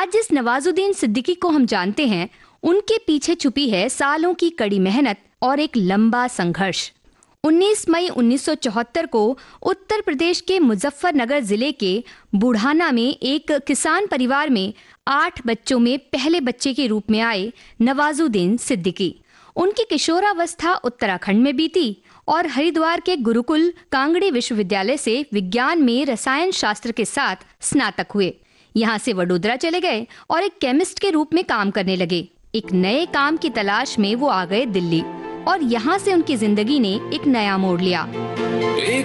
आज जिस नवाजुद्दीन सिद्दीकी को हम जानते हैं, उनके पीछे छुपी है सालों की कड़ी मेहनत और एक लंबा संघर्ष। 19 मई 1974 को उत्तर प्रदेश के मुजफ्फरनगर जिले के बुढ़ाना में एक किसान परिवार में 8 बच्चों में पहले बच्चे के रूप में आए नवाजुद्दीन सिद्दीकी। उनकी किशोरावस्था उत्तराखंड में बीती और हरिद्वार के गुरुकुल कांगड़ी विश्वविद्यालय से विज्ञान में रसायन शास्त्र के साथ स्नातक हुए। यहाँ से वडोदरा चले गए और एक केमिस्ट के रूप में काम करने लगे। एक नए काम की तलाश में वो आ गए दिल्ली और यहाँ से उनकी जिंदगी ने एक नया मोड़ लिया।